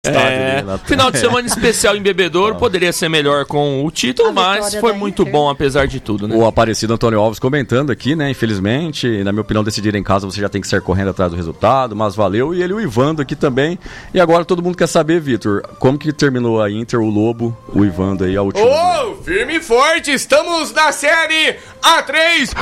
Final de semana especial em Bebedouro, poderia ser melhor com o título, mas foi muito bom apesar de tudo, né? O Aparecido Antônio Alves comentando aqui, né? Infelizmente, na minha opinião, decidir em casa você já tem que sair correndo atrás do resultado, mas valeu. E ele, o Ivando aqui também. E agora todo mundo quer saber, Vitor, como que terminou a Inter, o Lobo, o Ivando aí, a última. Firme e forte, estamos na Série A3.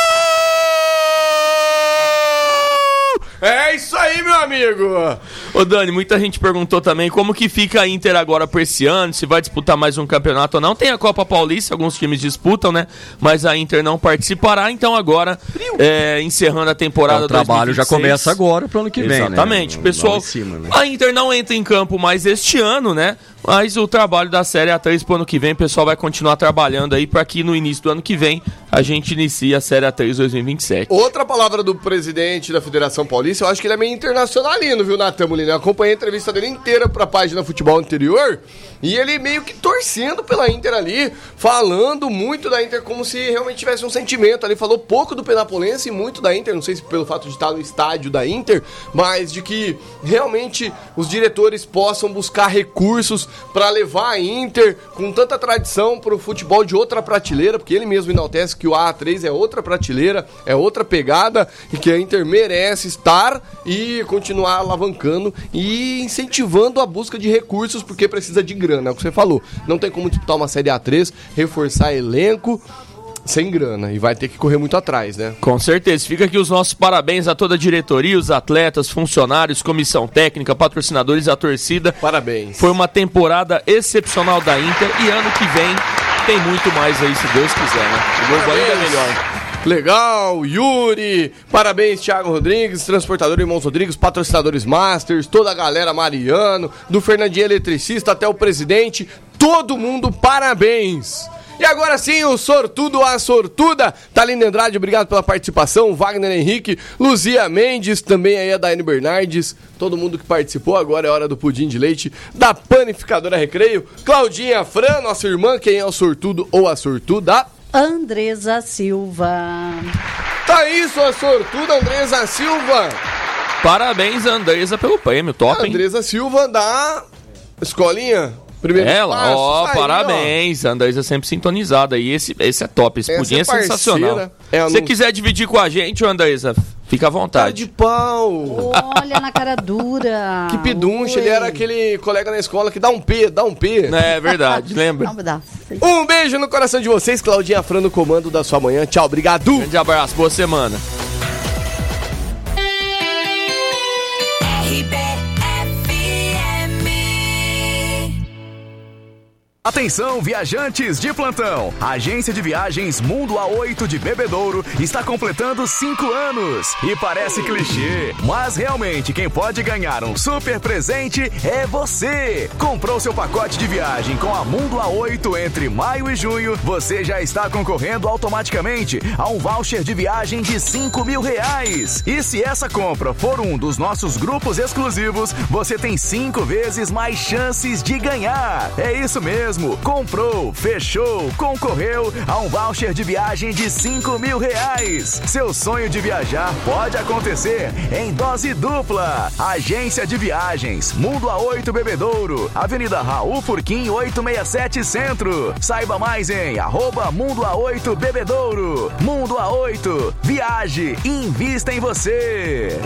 É isso aí, meu amigo! Ô Dani, muita gente perguntou também como que fica a Inter agora por esse ano, se vai disputar mais um campeonato ou não. Tem a Copa Paulista, alguns times disputam, né? Mas a Inter não participará, então agora, encerrando a temporada 2026... O trabalho já começa agora pro ano que vem, exatamente, né? Pessoal, né? A Inter não entra em campo mais este ano, né? Mas o trabalho da Série A3 pro ano que vem, o pessoal vai continuar trabalhando aí para que no início do ano que vem a gente inicie a Série A3 2027. Outra palavra do presidente da Federação Paulista, eu acho que ele é meio internacionalino, viu, Natan Molina? Eu acompanhei a entrevista dele inteira pra página Futebol Anterior e ele meio que torcendo pela Inter ali, falando muito da Inter como se realmente tivesse um sentimento ali. Falou pouco do Penapolense e muito da Inter, não sei se pelo fato de estar no estádio da Inter, mas de que realmente os diretores possam buscar recursos para levar a Inter com tanta tradição para o futebol de outra prateleira, porque ele mesmo enaltece que o A3 é outra prateleira, é outra pegada e que a Inter merece estar e continuar alavancando e incentivando a busca de recursos, porque precisa de grana, é o que você falou. Não tem como disputar uma Série A3, reforçar elenco sem grana, e vai ter que correr muito atrás, né? Com certeza. Fica aqui os nossos parabéns a toda a diretoria, os atletas, funcionários, comissão técnica, patrocinadores, a torcida. Parabéns. Foi uma temporada excepcional da Inter e ano que vem tem muito mais aí, se Deus quiser, né? O Globo ainda é melhor. Legal, Yuri, parabéns, Thiago Rodrigues, Transportador Irmãos Rodrigues, patrocinadores Masters, toda a galera, Mariano, do Fernandinho Eletricista até o presidente, todo mundo, parabéns! E agora sim, o sortudo, a sortuda, Thaline Andrade, obrigado pela participação, Wagner Henrique, Luzia Mendes, também aí a Daiane Bernardes, todo mundo que participou, agora é hora do pudim de leite da Panificadora Recreio, Claudinha Fran, nossa irmã, quem é o sortudo ou a sortuda? Andresa Silva. Tá aí, sua sortuda, Andresa Silva. Parabéns, Andresa, pelo prêmio, top, hein? Andresa Silva da Escolinha. Ela, parabéns, a Andresa sempre sintonizada. E esse é top, esse pudim é sensacional. Se você quiser dividir com a gente, Andresa, fica à vontade. Cara de pau. Olha na cara dura. Que peduncha, ele era aquele colega na escola que dá um P. É verdade, lembra? Um beijo no coração de vocês, Claudinha Fran no comando da sua manhã. Tchau, obrigado. Grande abraço, boa semana. Atenção, viajantes de plantão! A agência de viagens Mundo A8 de Bebedouro está completando 5 anos. E parece clichê, mas realmente quem pode ganhar um super presente é você! Comprou seu pacote de viagem com a Mundo A8 entre maio e junho, você já está concorrendo automaticamente a um voucher de viagem de R$5.000. E se essa compra for um dos nossos grupos exclusivos, você tem 5 vezes mais chances de ganhar. É isso mesmo! Comprou, fechou, concorreu a um voucher de viagem de R$5.000. Seu sonho de viajar pode acontecer em dose dupla. Agência de Viagens Mundo A8 Bebedouro, Avenida Raul Furquim 867 Centro. Saiba mais em @Mundo A8 Bebedouro. Mundo A8, viaje e invista em você.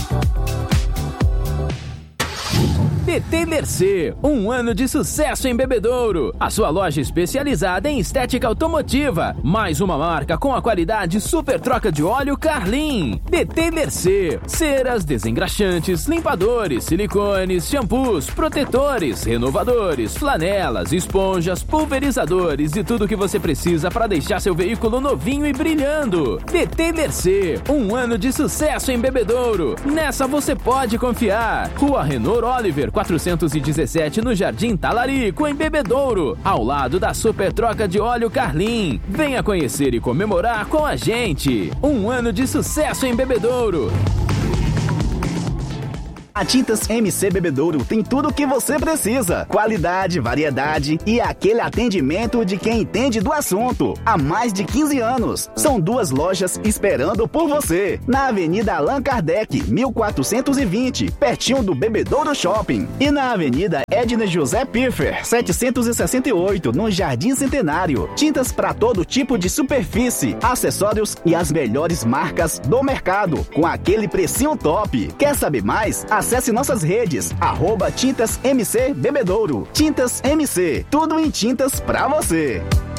TT Mercê, um ano de sucesso em Bebedouro. A sua loja especializada em estética automotiva. Mais uma marca com a qualidade super troca de óleo Carlin. TT Mercê, ceras, desengraxantes, limpadores, silicones, shampoos, protetores, renovadores, flanelas, esponjas, pulverizadores e tudo que você precisa para deixar seu veículo novinho e brilhando. TT Mercê, um ano de sucesso em Bebedouro. Nessa você pode confiar. Rua Renor Oliver, 417 no Jardim Talarico, em Bebedouro, ao lado da Super Troca de Óleo Carlin. Venha conhecer e comemorar com a gente. Um ano de sucesso em Bebedouro. A Tintas MC Bebedouro tem tudo o que você precisa. Qualidade, variedade e aquele atendimento de quem entende do assunto. Há mais de 15 anos. São 2 lojas esperando por você. Na Avenida Allan Kardec, 1420, pertinho do Bebedouro Shopping. E na Avenida Edna José Piffer, 768, no Jardim Centenário. Tintas para todo tipo de superfície, acessórios e as melhores marcas do mercado, com aquele precinho top. Quer saber mais? Acesse nossas redes, @Tintas MC Bebedouro. Tintas MC, tudo em tintas pra você.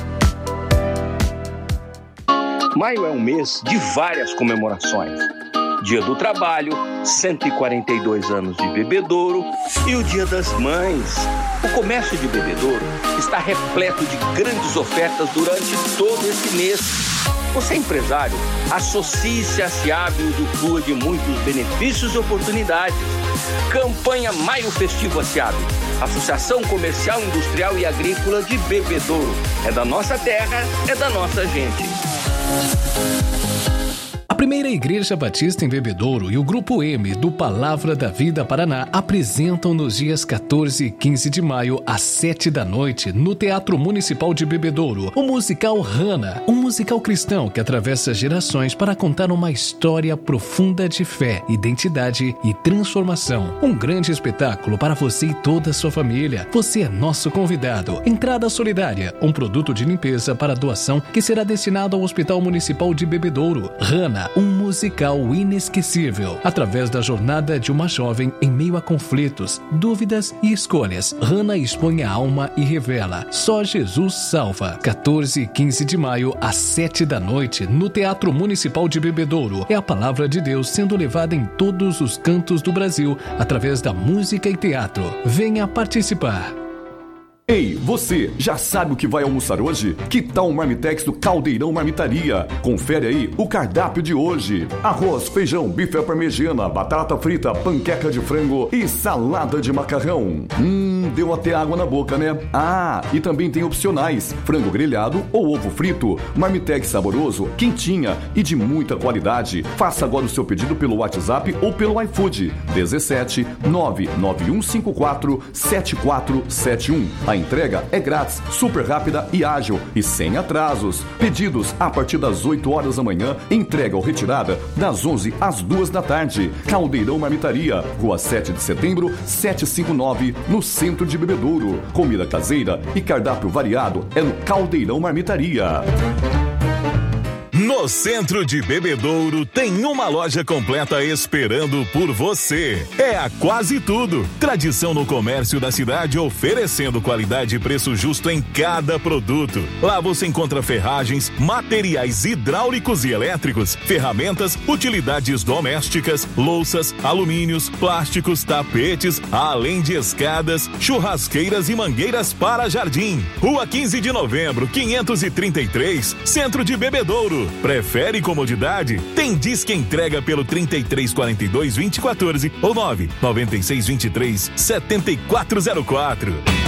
Maio é um mês de várias comemorações. Dia do Trabalho, 142 anos de Bebedouro e o Dia das Mães. O comércio de Bebedouro está repleto de grandes ofertas durante todo esse mês. Você é empresário? Associe-se a SEAB e usufrua de muitos benefícios e oportunidades. Campanha Maio Festivo SEAB, Associação Comercial, Industrial e Agrícola de Bebedouro. É da nossa terra, é da nossa gente. A Primeira Igreja Batista em Bebedouro e o Grupo M do Palavra da Vida Paraná apresentam nos dias 14 e 15 de maio, às 7 da noite, no Teatro Municipal de Bebedouro, o musical Hannah, um musical cristão que atravessa gerações para contar uma história profunda de fé, identidade e transformação. Um grande espetáculo para você e toda a sua família. Você é nosso convidado. Entrada solidária, um produto de limpeza para doação que será destinado ao Hospital Municipal de Bebedouro. Hannah, um musical inesquecível, através da jornada de uma jovem em meio a conflitos, dúvidas e escolhas. Hannah expõe a alma e revela. Só Jesus salva. 14 e 15 de maio, às 7 da noite, no Teatro Municipal de Bebedouro. É a palavra de Deus sendo levada em todos os cantos do Brasil, através da música e teatro. Venha participar. Ei, você já sabe o que vai almoçar hoje? Que tal o Marmitex do Caldeirão Marmitaria? Confere aí o cardápio de hoje: arroz, feijão, bife à parmegiana, batata frita, panqueca de frango e salada de macarrão. Deu até água na boca, né? Ah, e também tem opcionais: frango grelhado ou ovo frito. Marmitex saboroso, quentinha e de muita qualidade. Faça agora o seu pedido pelo WhatsApp ou pelo iFood. 17 99154 7471. A entrega é grátis, super rápida e ágil e sem atrasos. Pedidos a partir das 8 horas da manhã, entrega ou retirada das 11 às 2 da tarde. Caldeirão Marmitaria, Rua 7 de Setembro, 759, no centro de Bebedouro. Comida caseira e cardápio variado é no Caldeirão Marmitaria. No centro de Bebedouro tem uma loja completa esperando por você. É a Quase Tudo. Tradição no comércio da cidade, oferecendo qualidade e preço justo em cada produto. Lá você encontra ferragens, materiais hidráulicos e elétricos, ferramentas, utilidades domésticas, louças, alumínios, plásticos, tapetes, além de escadas, churrasqueiras e mangueiras para jardim. Rua 15 de Novembro, 533, centro de Bebedouro. Prefere comodidade? Tem Disque Entrega pelo 3342 2014 ou 99623 7404.